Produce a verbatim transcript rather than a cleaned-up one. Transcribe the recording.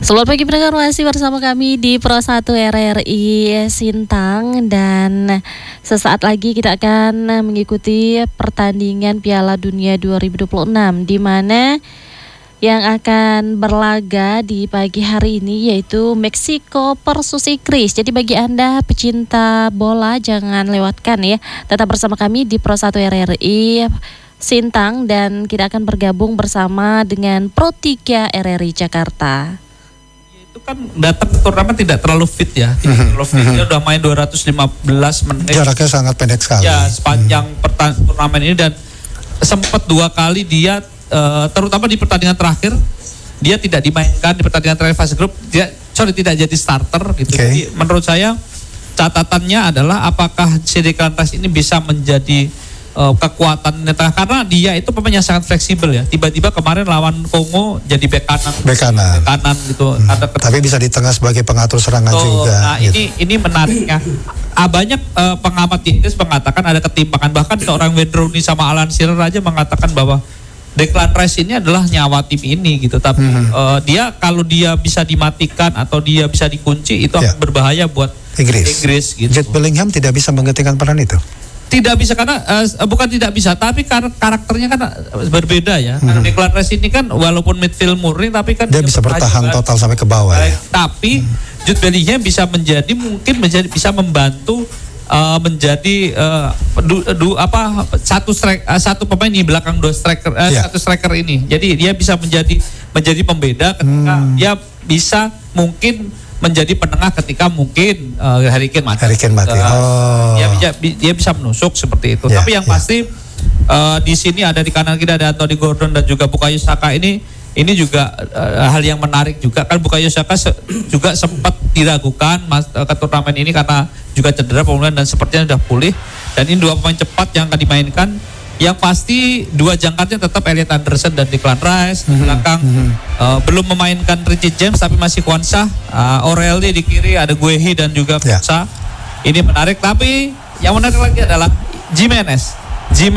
Selamat pagi pendengar, masih bersama kami di Pro satu R R I Sintang. Dan sesaat lagi kita akan mengikuti pertandingan Piala Dunia dua ribu dua puluh enam, di mana yang akan berlaga di pagi hari ini yaitu Meksiko versus Inggris. Jadi bagi Anda pecinta bola jangan lewatkan ya. Tetap bersama kami di Pro satu R R I Sintang, dan kita akan bergabung bersama dengan Pro tiga R R I Jakarta. Itu kan datang ke turnamen tidak terlalu fit ya, tidak Mm-hmm. terlalu fit. Dia udah main dua ratus lima belas menit. Jaraknya sangat pendek sekali. Ya, sepanjang mm. perta- turnamen ini, dan sempat dua kali dia uh, terutama di pertandingan terakhir dia tidak dimainkan di pertandingan terakhir fase grup. Dia sorry tidak jadi starter gitu. Okay. Jadi menurut saya catatannya adalah apakah C D Krantas ini bisa menjadi Uh, kekuatan netah, karena dia itu pemain yang sangat fleksibel ya. Tiba-tiba kemarin lawan Kongo jadi bek kanan, bek kanan, bek kanan gitu. Hmm. Ada Tapi bisa di tengah sebagai pengatur serangan so, juga. Nah gitu. ini ini menariknya. Ah, banyak uh, pengamat di Inggris mengatakan ada ketimpangan. Bahkan seorang Wayne Rooney sama Alan Shearer aja mengatakan bahwa Declan Rice ini adalah nyawa tim ini gitu. Tapi hmm. uh, dia kalau dia bisa dimatikan atau dia bisa dikunci, itu yeah. akan berbahaya buat Inggris. Inggris gitu. Jude Bellingham tidak bisa menggantikan peran itu. Tidak bisa karena uh, bukan tidak bisa, tapi kar- karakternya kan berbeda ya. Hmm. Karena Declan Rice ini kan walaupun midfield murni, tapi kan dia, dia bisa bertahan kan total sampai ke bawah. Baik, ya. Tapi hmm. Jude Bellingham bisa menjadi mungkin menjadi bisa membantu uh, menjadi uh, du, du, apa satu strike uh, satu pemain di belakang dua striker uh, yeah. satu striker ini. Jadi dia bisa menjadi menjadi pembeda ketika hmm. dia bisa mungkin menjadi penengah ketika mungkin uh, Harry Kane mati. Harry Kane mati. Uh, oh. dia, dia, dia bisa menusuk seperti itu. Yeah, Tapi yang yeah. pasti uh, di sini ada di kanan kita ada Anthony Gordon dan juga Bukayo Saka. Ini ini juga uh, hal yang menarik juga kan. Bukayo Saka se- juga sempat diragukan mas, uh, ke turnamen ini karena juga cedera pemulihan dan sepertinya sudah pulih. Dan ini dua pemain cepat yang akan dimainkan. Yang pasti dua jangkarnya tetap Elliot Anderson dan Declan Rice. Di belakang mm-hmm. uh, belum memainkan Richie James tapi masih Kwanzaa. uh, O'Reilly di kiri ada Guehi dan juga Kwanzaa. Yeah. Ini menarik, tapi yang menarik lagi adalah Jimenez. Jimenez